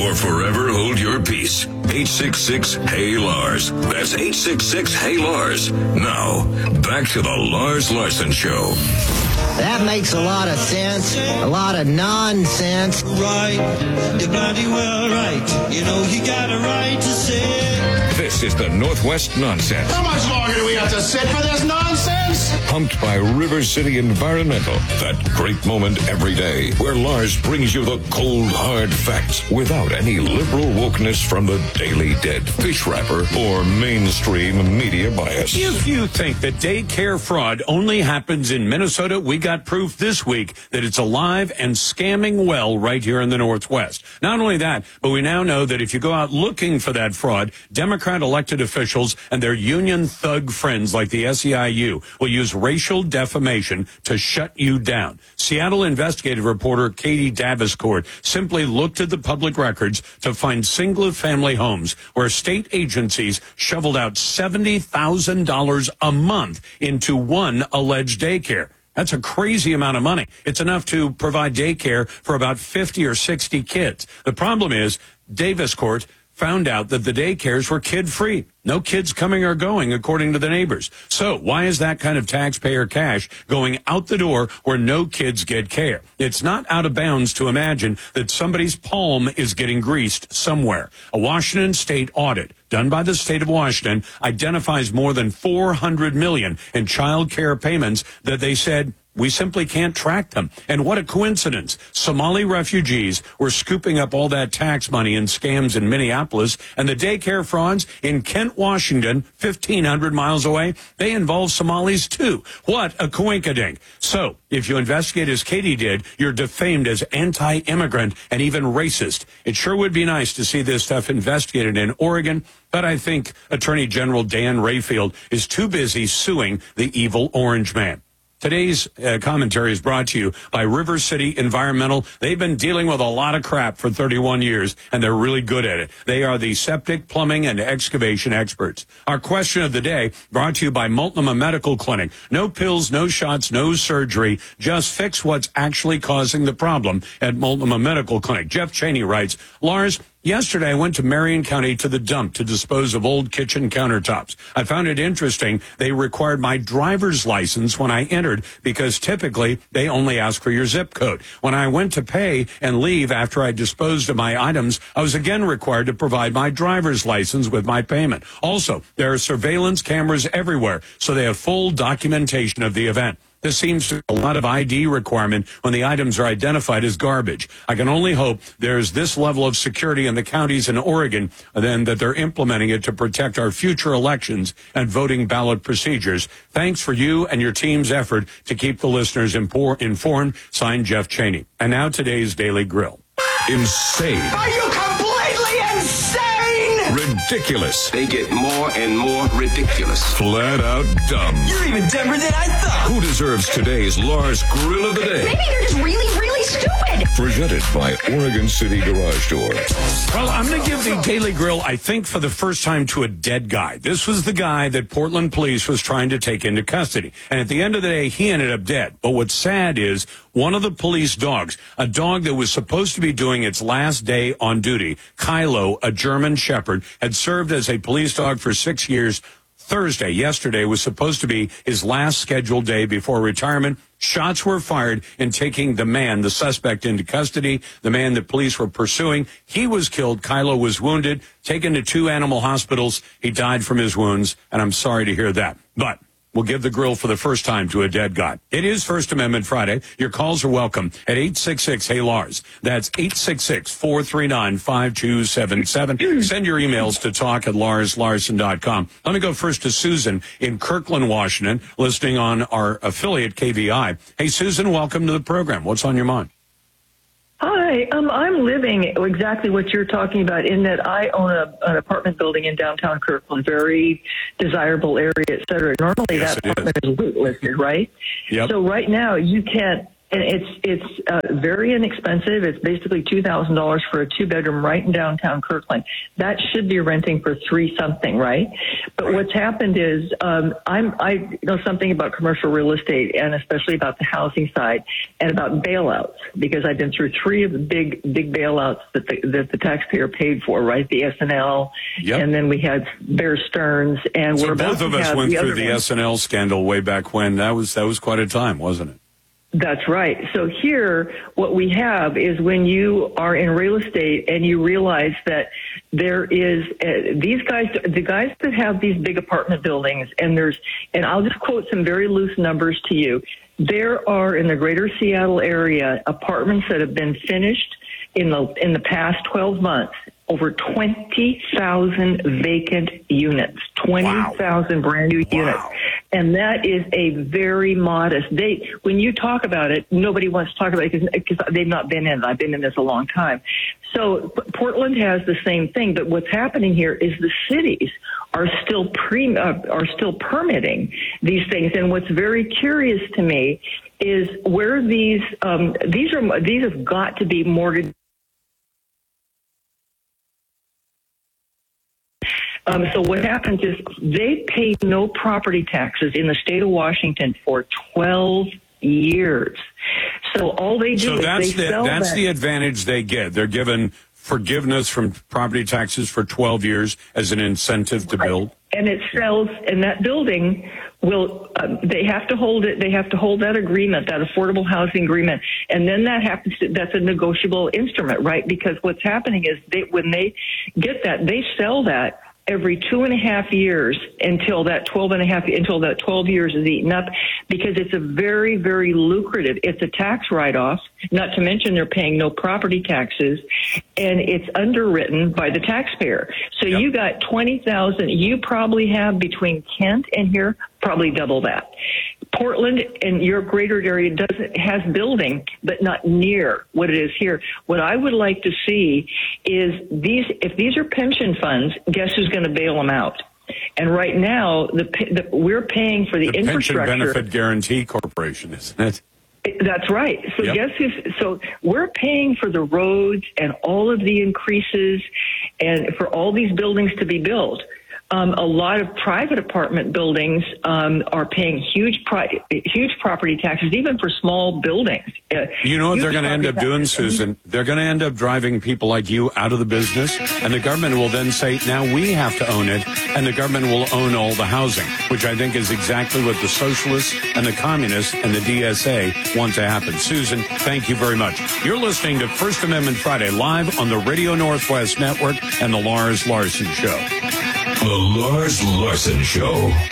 or forever hold your peace. 866-HEY-LARS. That's 866-HEY-LARS. Now, back to the Lars Larson Show. That makes a lot of sense, a lot of nonsense. Right, you're bloody well right. You know you got a right to say. This is the Northwest Nonsense. How much longer do we have to sit for this nonsense? Pumped by River City Environmental. That great moment every day where Lars brings you the cold, hard facts without any liberal wokeness from the Daily Dead, fish wrapper, or mainstream media bias. If you think that daycare fraud only happens in Minnesota, we got proof this week that it's alive and scamming well right here in the Northwest. Not only that, but we now know that if you go out looking for that fraud, Democrat elected officials and their union thug friends like the SEIU will use racial defamation to shut you down. Seattle investigative reporter Katie Daviscourt simply looked at the public records to find single-family homes where state agencies shoveled out $70,000 a month into one alleged daycare. That's a crazy amount of money. It's enough to provide daycare for about 50 or 60 kids. The problem is Daviscourt found out that the daycares were kid-free. No kids coming or going, according to the neighbors. So why is that kind of taxpayer cash going out the door where no kids get care? It's not out of bounds to imagine that somebody's palm is getting greased somewhere. A Washington state audit done by the state of Washington identifies more than $400 million in child care payments that they said we simply can't track them. And what a coincidence. Somali refugees were scooping up all that tax money in scams in Minneapolis, and the daycare frauds in Kent, Washington, 1,500 miles away, they involve Somalis too. What a coinkydink. So, if you investigate as Katie did, you're defamed as anti-immigrant and even racist. It sure would be nice to see this stuff investigated in Oregon, but I think Attorney General Dan Rayfield is too busy suing the evil orange man. Today's commentary is brought to you by River City Environmental. They've been dealing with a lot of crap for 31 years, and they're really good at it. They are the septic, plumbing, and excavation experts. Our question of the day brought to you by Multnomah Medical Clinic. No pills, no shots, no surgery. Just fix what's actually causing the problem at Multnomah Medical Clinic. Jeff Cheney writes, Lars, yesterday, I went to Marion County to the dump to dispose of old kitchen countertops. I found it interesting. They required my driver's license when I entered because typically they only ask for your zip code. When I went to pay and leave after I disposed of my items, I was again required to provide my driver's license with my payment. Also, there are surveillance cameras everywhere, so they have full documentation of the event. This seems to be a lot of ID requirement when the items are identified as garbage. I can only hope there's this level of security in the counties in Oregon, then that they're implementing it to protect our future elections and voting ballot procedures. Thanks for you and your team's effort to keep the listeners informed. Signed, Jeff Cheney. And now today's Daily Grill. Insane. Are you completely insane? Ridiculous. They get more and more ridiculous. Flat out dumb. You're even dumber than I thought. Who deserves today's Lars Grill of the Day? Maybe they're just really, really stupid. Presented by Oregon City Garage Door. Well, I'm going to give the Daily Grill, I think, for the first time to a dead guy. This was the guy that Portland police was trying to take into custody. And at the end of the day, he ended up dead. But what's sad is one of the police dogs, a dog that was supposed to be doing its last day on duty, Kylo, a German Shepherd, had served as a police dog for 6 years. Thursday, yesterday, was supposed to be his last scheduled day before retirement. Shots were fired in taking the suspect into custody, the man that police were pursuing. He was killed. Kylo was wounded, taken to 2 animal hospitals. He died from his wounds, and I'm sorry to hear that. But we'll give the grill for the first time to a dead guy. It is First Amendment Friday. Your calls are welcome at 866-HEY-LARS. That's 866-439-5277. Send your emails to talk@larslarson.com. Let me go first to Susan in Kirkland, Washington, listening on our affiliate KVI. Hey, Susan, welcome to the program. What's on your mind? Hi, I'm living exactly what you're talking about in that I own an apartment building in downtown Kirkland, very desirable area, et cetera. Normally Yes, that apartment is loot listed, right? Yep. So right now you can't And it's very inexpensive. It's basically $2,000 for a 2-bedroom right in downtown Kirkland. That should be renting for $3 something, right? But what's happened is I know something about commercial real estate, and especially about the housing side and about bailouts, because I've been through 3 of the big bailouts that the taxpayer paid for, right? The SNL, and then we had Bear Stearns, and so we're about both of us went through the SNL scandal way back when. That was quite a time, wasn't it? That's right. So here, what we have is when you are in real estate and you realize that there is these guys, the guys that have these big apartment buildings, and I'll just quote some very loose numbers to you. There are in the greater Seattle area apartments that have been finished in the past 12 months. Over 20,000 vacant units, 20,000 brand new units. And that is a very modest. When you talk about it, nobody wants to talk about it because they've not been in it. I've been in this a long time. So Portland has the same thing, but what's happening here is the cities are still permitting these things. And what's very curious to me is where these have got to be mortgage. So what happens is they pay no property taxes in the state of Washington for 12 years. So all they do is they sell that. That's the advantage they get. They're given forgiveness from property taxes for 12 years as an incentive to build. And it sells, and that building will, they have to hold it, they have to hold that agreement, that affordable housing agreement, and then that's a negotiable instrument, right? Because what's happening is when they get that, they sell that every 2.5 years until that 12 years is eaten up, because it's a very, very lucrative. It's a tax write-off, not to mention they're paying no property taxes, and it's underwritten by the taxpayer. So you got 20,000. You probably have between Kent and here probably double that. Portland and your greater area has building, but not near what it is here. What I would like to see is if these are pension funds, guess who's going to bail them out? And right now, we're paying for the infrastructure. Pension Benefit Guarantee Corporation, isn't it? That's right. So so we're paying for the roads and all of the increases and for all these buildings to be built. A lot of private apartment buildings are paying huge property taxes, even for small buildings. You know what they're going to end up doing, Susan? They're going to end up driving people like you out of the business, and the government will then say, now we have to own it, and the government will own all the housing, which I think is exactly what the socialists and the communists and the DSA want to happen. Susan, thank you very much. You're listening to First Amendment Friday live on the Radio Northwest Network and the Lars Larson Show. The Lars Larson Show.